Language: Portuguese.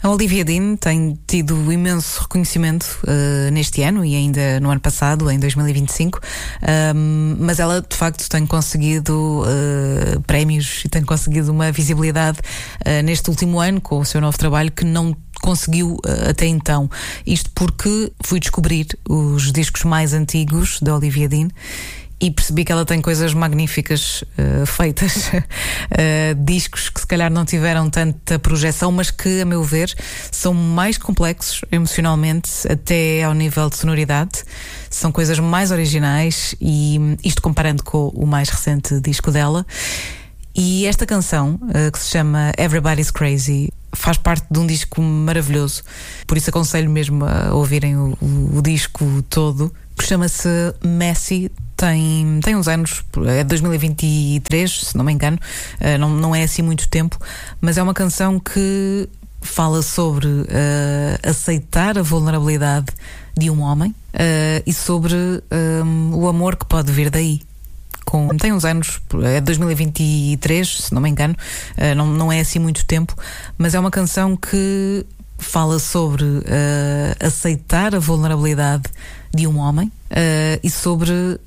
A Olivia Dean tem tido imenso reconhecimento neste ano e ainda no ano passado, em 2025, mas ela de facto tem conseguido prémios e tem conseguido uma visibilidade neste último ano com o seu novo trabalho que não conseguiu até então. Isto porque fui descobrir os discos mais antigos da Olivia Dean e percebi que ela tem coisas magníficas feitas, discos que se calhar não tiveram tanta projeção, mas que, a meu ver, são mais complexos emocionalmente, até ao nível de sonoridade. São coisas mais originais, e isto comparando com o mais recente disco dela. E esta canção, que se chama Everybody's Crazy, faz parte de um disco maravilhoso. Por isso aconselho mesmo a ouvirem o disco todo, que chama-se Messy. Tem uns anos, é de 2023, se não me engano, não é assim muito tempo, mas é uma canção que fala sobre aceitar a vulnerabilidade de um homem e sobre o amor que pode vir daí. Tem uns anos, é de 2023, se não me engano, não é assim muito tempo, mas é uma canção que fala sobre aceitar a vulnerabilidade de um homem e sobre